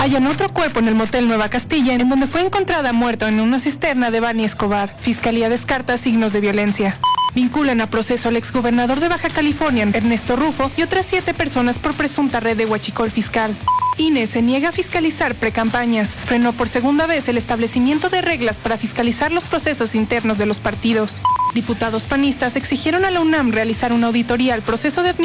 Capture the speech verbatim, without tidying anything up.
Hallan otro cuerpo en el motel Nueva Castilla, en donde fue encontrada muerto en una cisterna de Bani Escobar. Fiscalía descarta signos de violencia. Vinculan a proceso al exgobernador de Baja California, Ernesto Rufo, y otras siete personas por presunta red de huachicol fiscal. I N E se niega a fiscalizar precampañas. Frenó por segunda vez el establecimiento de reglas para fiscalizar los procesos internos de los partidos. Diputados panistas exigieron a la UNAM realizar una auditoría al proceso de